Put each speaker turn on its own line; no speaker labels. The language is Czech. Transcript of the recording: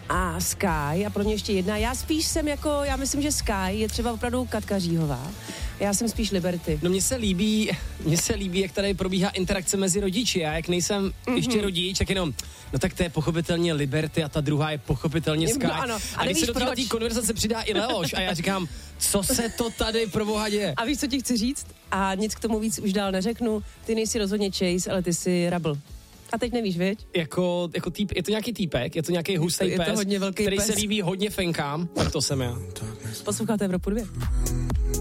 a Sky a pro mě ještě jedna. Já myslím, že Sky je třeba opravdu Katka Říhová. Já jsem spíš Liberty.
No mně se líbí, jak tady probíhá interakce mezi rodiči. Já jak nejsem ještě rodič, tak jenom, no tak to je pochopitelně Liberty a ta druhá je pochopitelně Sky.
No, ano.
A když se do té konverzace přidá i Leoš a já říkám, co se to tady pro boha děje?
A víš, co ti chci říct? A nic k tomu víc už dál neřeknu. Ty nejsi rozhodně Chase, ale ty jsi Rubble. A teď nevíš, viď?
Jako týp, je to nějaký týpek, je to nějaký hustý pes,
hodně velký
který
pes.
se líbí hodně fenkám, tak to jsem já.
Posloucháte Evropu 2.